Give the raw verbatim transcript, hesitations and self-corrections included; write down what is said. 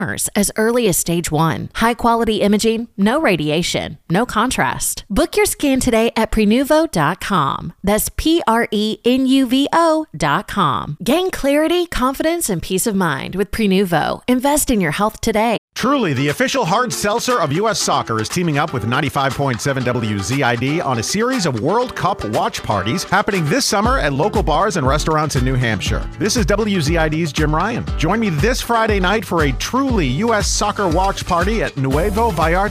as early as stage one. High-quality imaging, no radiation, no contrast. Book your scan today at Prenuvo dot com. That's P R E N U V O dot com. Gain clarity, confidence, and peace of mind with Prenuvo. Invest in your health today. Truly, the official hard seltzer of U S Soccer is teaming up with ninety-five point seven W Z I D on a series of World Cup watch parties happening this summer at local bars and restaurants in New Hampshire. This is W Z I D's Jim Ryan. Join me this Friday night for a truly U S Soccer watch party at Nuevo Vallarta